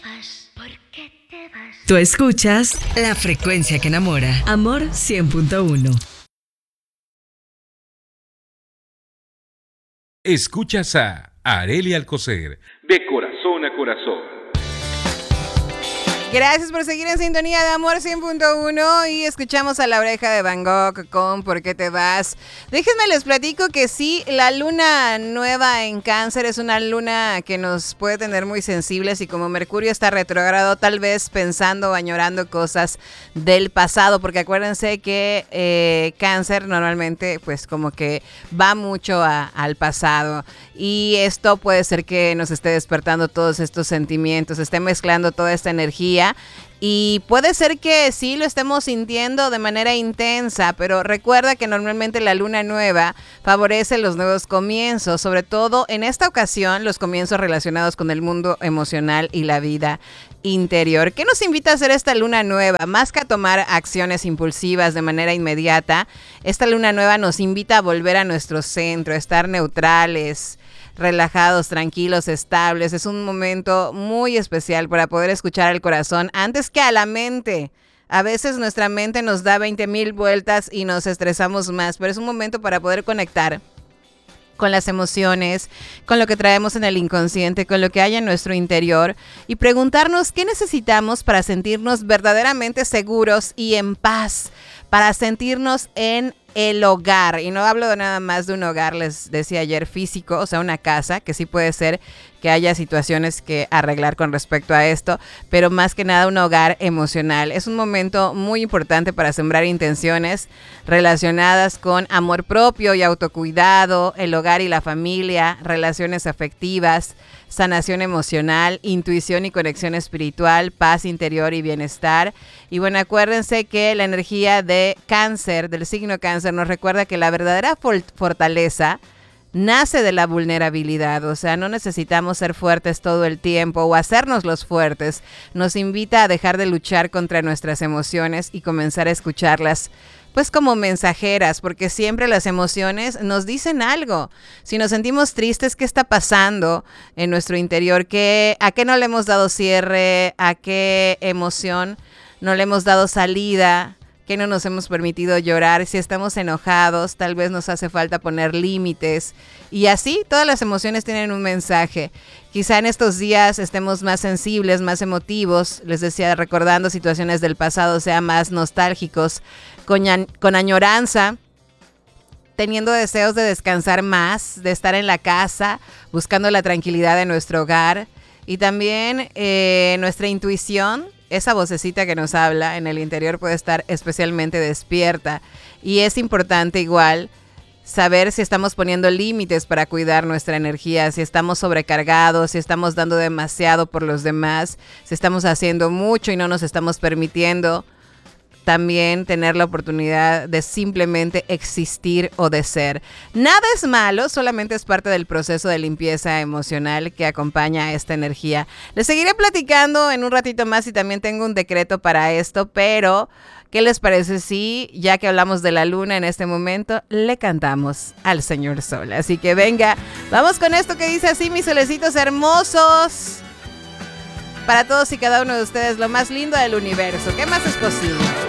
Tú escuchas la frecuencia que enamora. Amor 100.1. Escuchas a Arely Alcocer, de corazón a corazón. Gracias por seguir en sintonía de Amor 100.1 y escuchamos a La Oreja de Van Gogh con ¿Por qué te vas? Déjenme les platico que sí, la luna nueva en Cáncer es una luna que nos puede tener muy sensibles y como Mercurio está retrógrado, tal vez pensando o añorando cosas del pasado, porque acuérdense que Cáncer normalmente pues como que va mucho al pasado y esto puede ser que nos esté despertando todos estos sentimientos, esté mezclando toda esta energía. Y puede ser que sí lo estemos sintiendo de manera intensa, pero recuerda que normalmente la luna nueva favorece los nuevos comienzos, sobre todo en esta ocasión los comienzos relacionados con el mundo emocional y la vida interior. ¿Qué nos invita a hacer esta luna nueva? Más que a tomar acciones impulsivas de manera inmediata, esta luna nueva nos invita a volver a nuestro centro, a estar neutrales, relajados, tranquilos, estables. Es un momento muy especial para poder escuchar al corazón antes que a la mente. A veces nuestra mente nos da 20,000 vueltas y nos estresamos más, pero es un momento para poder conectar con las emociones, con lo que traemos en el inconsciente, con lo que hay en nuestro interior y preguntarnos qué necesitamos para sentirnos verdaderamente seguros y en paz, para sentirnos en el hogar. Y no hablo de nada más de un hogar, les decía ayer, físico, o sea, una casa, que sí puede ser que haya situaciones que arreglar con respecto a esto, pero más que nada un hogar emocional. Es un momento muy importante para sembrar intenciones relacionadas con amor propio y autocuidado, el hogar y la familia, relaciones afectivas, sanación emocional, intuición y conexión espiritual, paz interior y bienestar. Y bueno, acuérdense que la energía de Cáncer, del signo Cáncer, nos recuerda que la verdadera fortaleza nace de la vulnerabilidad, o sea, no necesitamos ser fuertes todo el tiempo o hacernos los fuertes. Nos invita a dejar de luchar contra nuestras emociones y comenzar a escucharlas pues como mensajeras, porque siempre las emociones nos dicen algo. Si nos sentimos tristes, ¿qué está pasando en nuestro interior? ¿A qué no le hemos dado cierre? ¿A qué emoción no le hemos dado salida? ¿Qué no nos hemos permitido llorar? Si estamos enojados, tal vez nos hace falta poner límites. Y así, todas las emociones tienen un mensaje. Quizá en estos días estemos más sensibles, más emotivos. Les decía, recordando situaciones del pasado, sean más nostálgicos, con añoranza, teniendo deseos de descansar más, de estar en la casa, buscando la tranquilidad de nuestro hogar. Y también nuestra intuición, esa vocecita que nos habla en el interior puede estar especialmente despierta. Y es importante igual saber si estamos poniendo límites para cuidar nuestra energía, si estamos sobrecargados, si estamos dando demasiado por los demás, si estamos haciendo mucho y no nos estamos permitiendo también tener la oportunidad de simplemente existir o de ser. Nada es malo, solamente es parte del proceso de limpieza emocional que acompaña a esta energía. Les seguiré platicando en un ratito más y también tengo un decreto para esto, pero ¿qué les parece si, ya que hablamos de la luna en este momento, le cantamos al señor Sol? Así que venga, vamos con esto que dice así, mis solecitos hermosos. Para todos y cada uno de ustedes, lo más lindo del universo. ¿Qué más es posible?